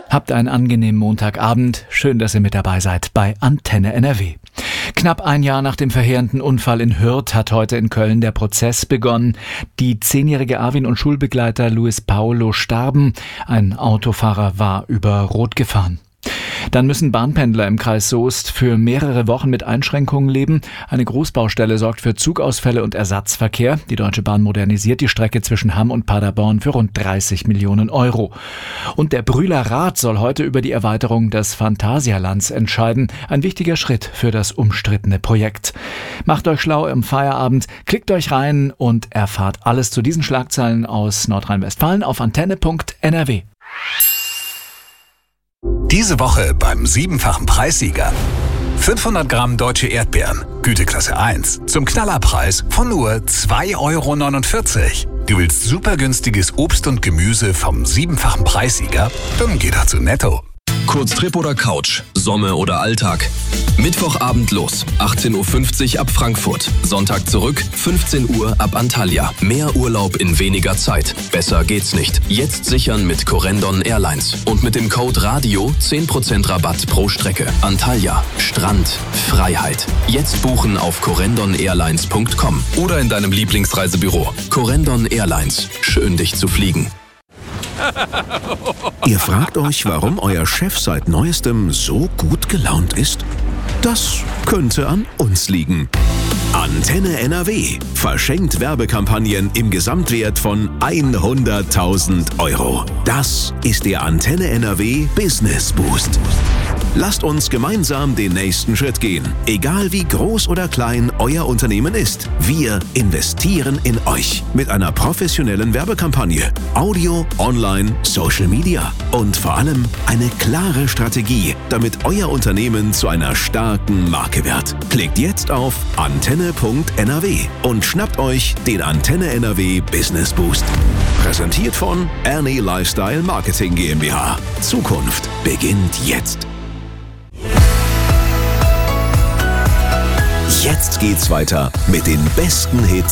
Habt einen angenehmen Montagabend. Schön, dass ihr mit dabei seid bei Antenne NRW. Knapp ein Jahr nach dem verheerenden Unfall in Hürth hat heute in Köln der Prozess begonnen. Die 10-jährige Erwin und Schulbegleiter Luis Paulo starben. Ein Autofahrer war über Rot gefahren. Dann müssen Bahnpendler im Kreis Soest für mehrere Wochen mit Einschränkungen leben. Eine Großbaustelle sorgt für Zugausfälle und Ersatzverkehr. Die Deutsche Bahn modernisiert die Strecke zwischen Hamm und Paderborn für rund 30 Millionen Euro. Und der Brühler Rat soll heute über die Erweiterung des Phantasialands entscheiden. Ein wichtiger Schritt für das umstrittene Projekt. Macht euch schlau im Feierabend, klickt euch rein und erfahrt alles zu diesen Schlagzeilen aus Nordrhein-Westfalen auf antenne.nrw. Diese Woche beim 7-fachen Preissieger. 500 Gramm deutsche Erdbeeren, Güteklasse 1, zum Knallerpreis von nur 2,49 €. Du willst super günstiges Obst und Gemüse vom 7-fachen Preissieger? Dann geh doch zu Netto. Kurztrip oder Couch, Sommer oder Alltag. Mittwochabend los, 18:50 Uhr ab Frankfurt. Sonntag zurück, 15 Uhr ab Antalya. Mehr Urlaub in weniger Zeit. Besser geht's nicht. Jetzt sichern mit Corendon Airlines. Und mit dem Code RADIO 10% Rabatt pro Strecke. Antalya, Strand, Freiheit. Jetzt buchen auf correndonairlines.com oder in deinem Lieblingsreisebüro. Corendon Airlines. Schön, dich zu fliegen. Ihr fragt euch, warum euer Chef seit Neuestem so gut gelaunt ist? Das könnte an uns liegen. Antenne NRW verschenkt Werbekampagnen im Gesamtwert von 100.000 €. Das ist der Antenne NRW Business Boost. Lasst uns gemeinsam den nächsten Schritt gehen. Egal wie groß oder klein euer Unternehmen ist, wir investieren in euch mit einer professionellen Werbekampagne, Audio, Online, Social Media und vor allem eine klare Strategie, damit euer Unternehmen zu einer starken Marke wird. Klickt jetzt auf antenne.nrw und schnappt euch den Antenne NRW Business Boost. Präsentiert von Ernie Lifestyle Marketing GmbH. Zukunft beginnt jetzt. Jetzt geht's weiter mit den besten Hits